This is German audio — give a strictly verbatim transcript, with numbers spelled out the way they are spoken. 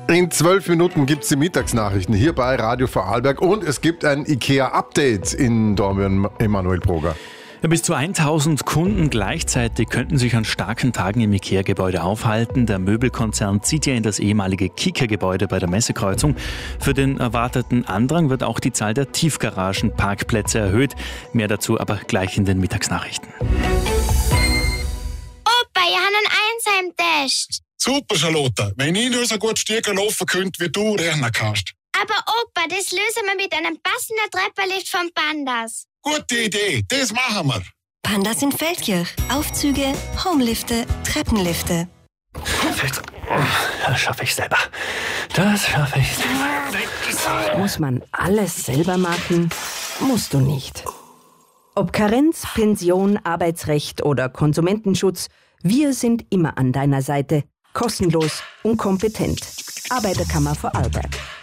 In zwölf Minuten gibt es die Mittagsnachrichten hier bei Radio Vorarlberg und es gibt ein IKEA-Update in Dornbirn. Emanuel Proger. Ja, bis zu tausend Kunden gleichzeitig könnten sich an starken Tagen im IKEA-Gebäude aufhalten. Der Möbelkonzern zieht ja in das ehemalige Kika-Gebäude bei der Messekreuzung. Für den erwarteten Andrang wird auch die Zahl der Tiefgaragenparkplätze erhöht. Mehr dazu aber gleich in den Mittagsnachrichten. Opa, ich habe einen Einser-Test. Super, Charlotte. Wenn ich nur so gut Stiege laufen könnte, wie du rennen kannst. Aber Opa, das lösen wir mit einem passenden Treppenlift von Pandas. Gute Idee, das machen wir. Pandas in Feldkirch. Aufzüge, Homelifte, Treppenlifte. Das schaffe ich selber. Das schaffe ich selber. Muss man alles selber machen? Musst du nicht. Ob Karenz, Pension, Arbeitsrecht oder Konsumentenschutz, wir sind immer an deiner Seite. Kostenlos und kompetent. Arbeiterkammer Vorarlberg.